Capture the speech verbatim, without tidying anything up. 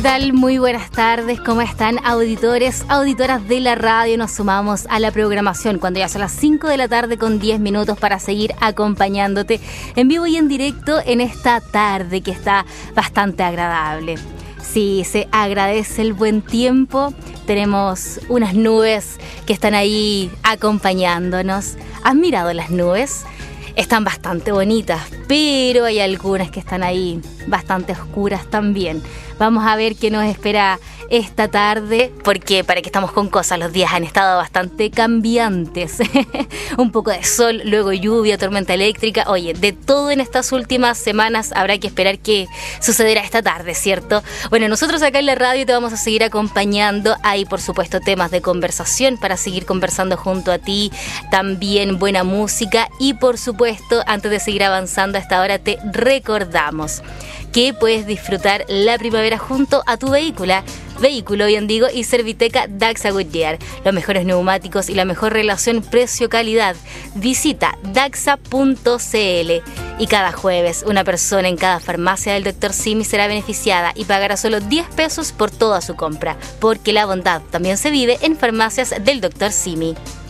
tal? Muy buenas tardes, ¿cómo están auditores, auditoras de la radio? Nos sumamos a la programación cuando ya son las cinco de la tarde con diez minutos para seguir acompañándote en vivo y en directo en esta tarde que está bastante agradable. Sí, se agradece el buen tiempo, tenemos unas nubes que están ahí acompañándonos. ¿Has mirado las nubes? Están bastante bonitas, pero hay algunas que están ahí bastante oscuras también. Vamos a ver qué nos espera esta tarde, porque para que estamos con cosas, los días han estado bastante cambiantes. Un poco de sol, luego lluvia, tormenta eléctrica. Oye, de todo en estas últimas semanas habrá que esperar que sucederá esta tarde, ¿cierto? Bueno, nosotros acá en la radio te vamos a seguir acompañando. Hay, por supuesto, temas de conversación para seguir conversando junto a ti. También buena música y, por supuesto, antes de seguir avanzando a esta hora, te recordamos que puedes disfrutar la primavera junto a tu vehículo, vehículo hoy en Digo y Serviteca Daxa Goodyear. Los mejores neumáticos y la mejor relación precio-calidad. Visita daxa punto c l. Y cada jueves, una persona en cada farmacia del doctor Simi será beneficiada y pagará solo diez pesos por toda su compra, porque la bondad también se vive en farmacias del doctor Simi.